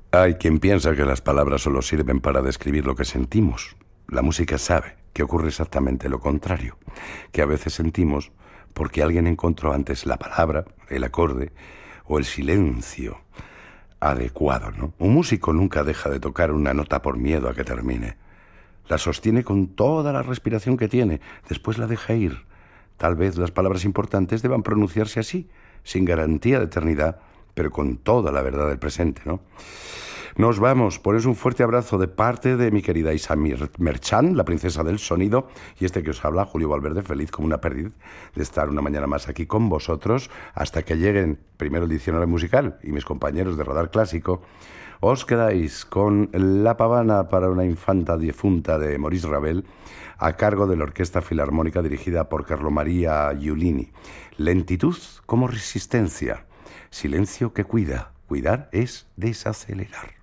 Hay quien piensa que las palabras solo sirven para describir lo que sentimos. La música sabe que ocurre exactamente lo contrario, que a veces sentimos porque alguien encontró antes la palabra, el acorde o el silencio adecuado, ¿no? Un músico nunca deja de tocar una nota por miedo a que termine. La sostiene con toda la respiración que tiene, después la deja ir. Tal vez las palabras importantes deban pronunciarse así, sin garantía de eternidad, pero con toda la verdad del presente, ¿no? Nos vamos, por eso un fuerte abrazo de parte de mi querida Isa Merchan, la princesa del sonido, y este que os habla, Julio Valverde, feliz como una perdiz de estar una mañana más aquí con vosotros, hasta que lleguen primero el diccionario musical y mis compañeros de Radar Clásico. Os quedáis con La Pavana para una infanta difunta de Maurice Ravel, a cargo de la Orquesta Filarmónica dirigida por Carlo Maria Giulini. Lentitud como resistencia, silencio que cuida. Cuidar es desacelerar.